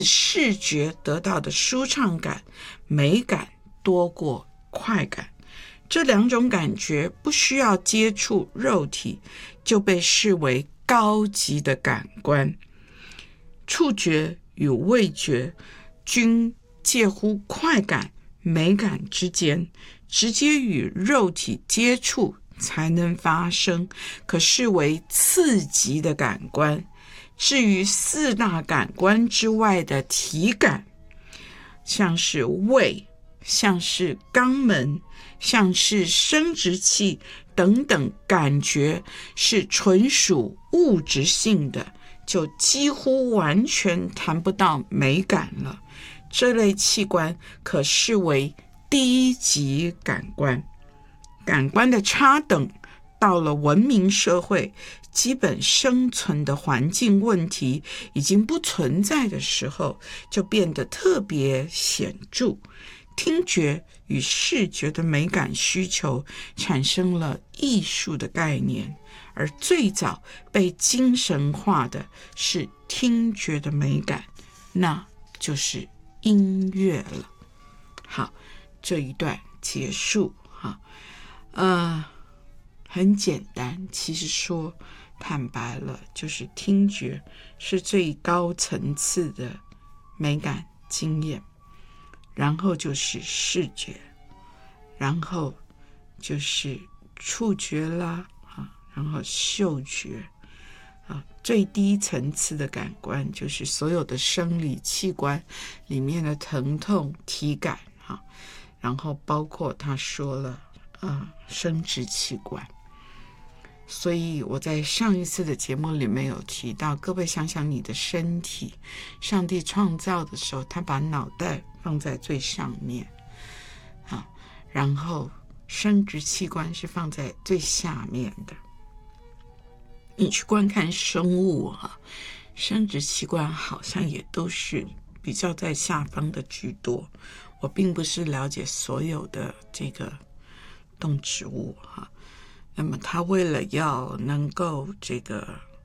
视觉得到的舒畅感、美感多过快感。这两种感觉不需要接触肉体，就被视为高级的感官。触觉与味觉均介乎快感、美感之间，直接与肉体接触才能发生，可视为次级的感官。至于四大感官之外的体感，像是胃，像是肛门，像是生殖器等等感觉，是纯属物质性的，就几乎完全谈不到美感了。这类器官可视为低级感官。感官的差等到了文明社会，基本生存的环境问题已经不存在的时候，就变得特别显著。听觉与视觉的美感需求产生了艺术的概念，而最早被精神化的是听觉的美感，那就是音乐了。好，这一段结束。很简单，其实说坦白了，就是听觉是最高层次的美感经验，然后就是视觉，然后就是触觉啦，然后嗅觉，最低层次的感官就是所有的生理器官里面的疼痛体感，然后包括他说了生殖器官。所以我在上一次的节目里面有提到，各位想想你的身体，上帝创造的时候，他把脑袋放在最上面，然后生殖器官是放在最下面的。你去观看生物，生殖器官好像也都是比较在下方的居多。我并不是了解所有的这个动植物，那么它为了要能够这个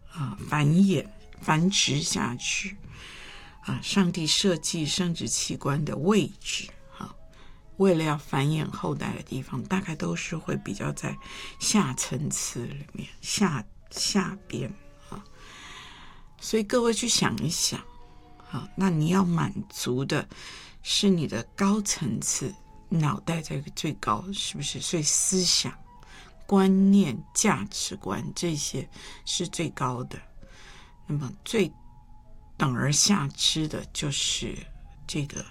繁殖下去，上帝设计生殖器官的位置，为了要繁衍后代的地方，大概都是会比较在下层次里面，下边，所以各位去想一想，那你要满足的是你的高层次，脑袋在最高，是不是？所以思想、观念、价值观这些是最高的。那么最等而下之的就是这个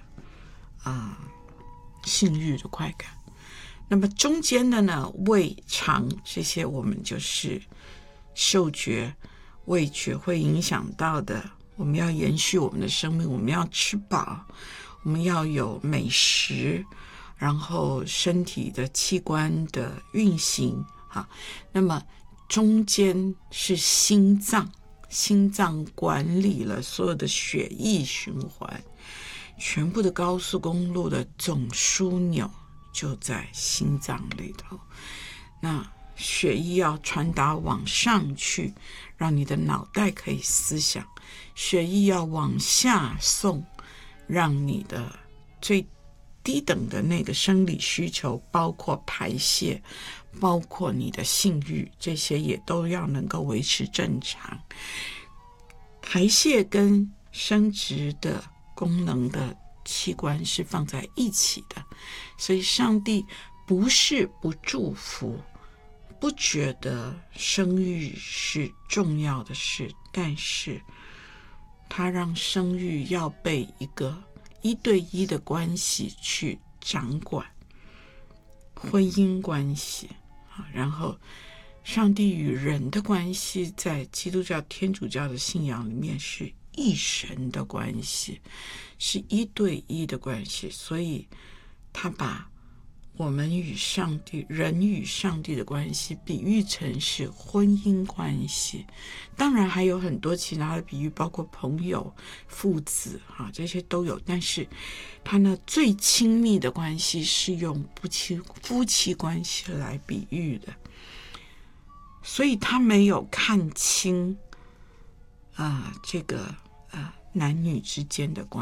性欲的快感。那么中间的呢，胃肠这些我们就是嗅觉、味觉会影响到的。我们要延续我们的生命，我们要吃饱，我们要有美食，然后身体的器官的运行。那么中间是心脏，心脏管理了所有的血液循环，全部的高速公路的总枢纽就在心脏里头。那血液要传达往上去，让你的脑袋可以思想；血液要往下送，让你的最低等的那个生理需求，包括排泄，包括你的性欲，这些也都要能够维持正常。排泄跟生殖的功能的器官是放在一起的，所以上帝不是不祝福，不觉得生育是重要的事，但是他让生育要被一个1对1的关系去掌管，婚姻关系，然后上帝与人的关系在基督教、天主教的信仰里面是一神的关系，是1对1的关系，所以他把我们与上帝、人与上帝的关系比喻成是婚姻关系。当然还有很多其他的比喻，包括朋友、父子，这些都有，但是他呢最亲密的关系是用夫妻关系来比喻的，所以他没有看清这个男女之间的关系。